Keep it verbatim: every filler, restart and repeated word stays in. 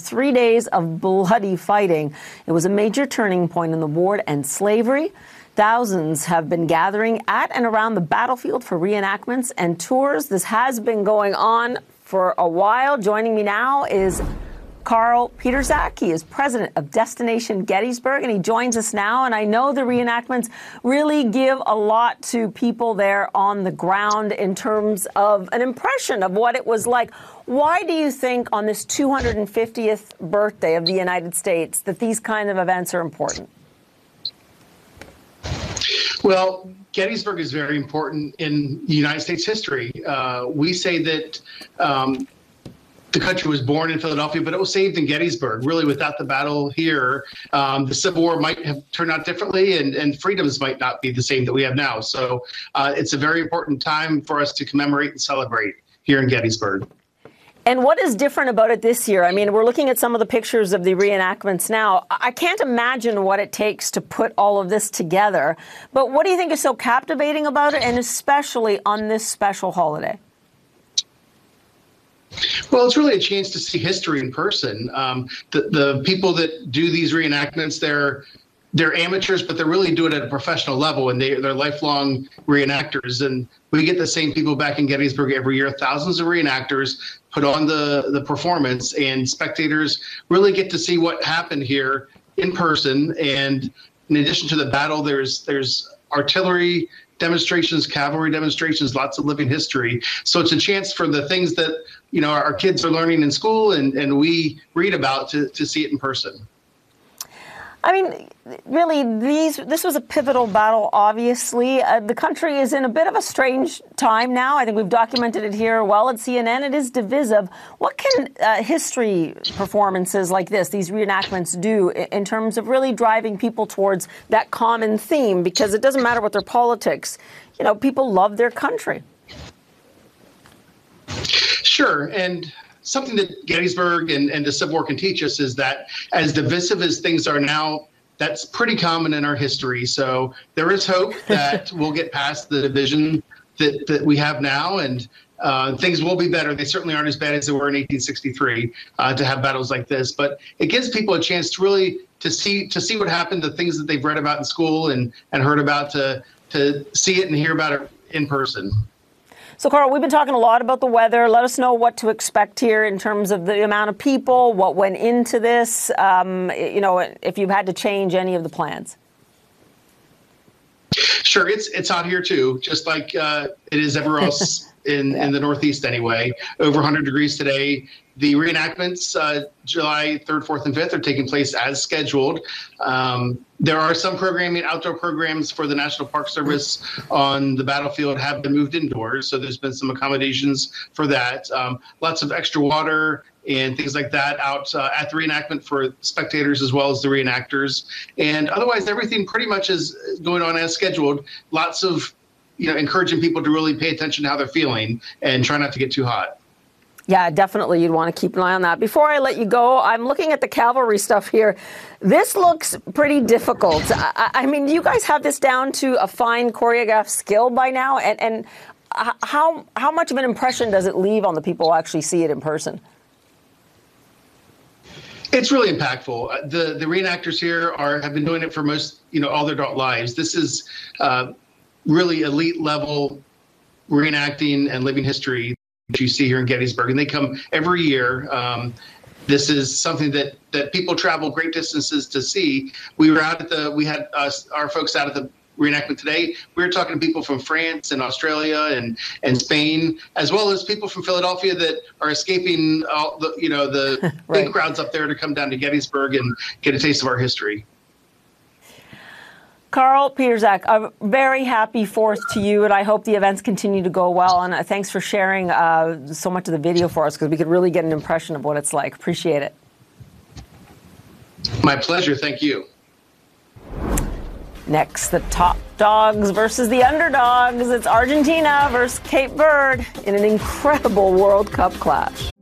three days of bloody fighting. It was a major turning point in the war to end slavery. Thousands have been gathering at and around the battlefield for reenactments and tours. This has been going on for a while. Joining me now is Carl Pietrzak. He is president of Destination Gettysburg, and he joins us now. And I know the reenactments really give a lot to people there on the ground in terms of an impression of what it was like. Why do you think on this two hundred fiftieth birthday of the United States that these kind of events are important? Well, Gettysburg is very important in United States history. Uh, we say that um, the country was born in Philadelphia, but it was saved in Gettysburg. Really, without the battle here, um, the Civil War might have turned out differently, and, and freedoms might not be the same that we have now. So uh, it's a very important time for us to commemorate and celebrate here in Gettysburg. And what is different about it this year? I mean, we're looking at some of the pictures of the reenactments now. I can't imagine what it takes to put all of this together. But what do you think is so captivating about it, and especially on this special holiday? Well, it's really a chance to see history in person. Um, the, the people that do these reenactments, they're they're amateurs, but they're really doing it at a professional level, and they, they're lifelong reenactors. And we get the same people back in Gettysburg every year. Thousands of reenactors put on the, the performance, and spectators really get to see what happened here in person. And in addition to the battle, there's there's artillery demonstrations, cavalry demonstrations, lots of living history. So it's a chance for the things that, you know, our kids are learning in school and, and we read about to, to see it in person. I mean, really, these this was a pivotal battle, obviously. Uh, the country is in a bit of a strange time now. I think we've documented it here well at C N N. It is divisive. What can uh, history performances like this, these reenactments, do in terms of really driving people towards that common theme? Because it doesn't matter what their politics. You know, people love their country. Sure. And something that Gettysburg and, and the Civil War can teach us is that as divisive as things are now, that's pretty common in our history. So there is hope that we'll get past the division that, that we have now, and uh, things will be better. They certainly aren't as bad as they were in eighteen sixty-three uh, to have battles like this. But it gives people a chance to really to see to see what happened, the things that they've read about in school and, and heard about, to to see it and hear about it in person. So, Carl, we've been talking a lot about the weather. Let us know what to expect here in terms of the amount of people, what went into this, um, you know, if you've had to change any of the plans. Sure. It's it's hot here, too, just like uh, it is everywhere else in, yeah. in the Northeast anyway. Over one hundred degrees today. The reenactments, uh, July third, fourth, and fifth, are taking place as scheduled. Um, there are some programming, outdoor programs for the National Park Service on the battlefield have been moved indoors, so there's been some accommodations for that. Um, lots of extra water and things like that out uh, at the reenactment for spectators as well as the reenactors. And otherwise, everything pretty much is going on as scheduled. Lots of, you know, encouraging people to really pay attention to how they're feeling and try not to get too hot. Yeah, definitely. You'd want to keep an eye on that. Before I let you go, I'm looking at the cavalry stuff here. This looks pretty difficult. I, I mean, you guys have this down to a fine choreographed skill by now. And, and how how much of an impression does it leave on the people who actually see it in person? It's really impactful. The the reenactors here are have been doing it for most, you know, all their adult lives. This is uh, really elite level reenacting and living history that you see here in Gettysburg, and they come every year. Um, this is something that that people travel great distances to see. We were out at the, we had us, our folks out at the reenactment today. We were talking to people from France and Australia and and Spain, as well as people from Philadelphia that are escaping all the, you know, the right. big crowds up there to come down to Gettysburg and get a taste of our history. Carl Pietrzak, a very happy fourth to you, and I hope the events continue to go well. And uh, thanks for sharing uh, so much of the video for us, because we could really get an impression of what it's like. Appreciate it. My pleasure. Thank you. Next, the top dogs versus the underdogs. It's Argentina versus Cape Verde in an incredible World Cup clash.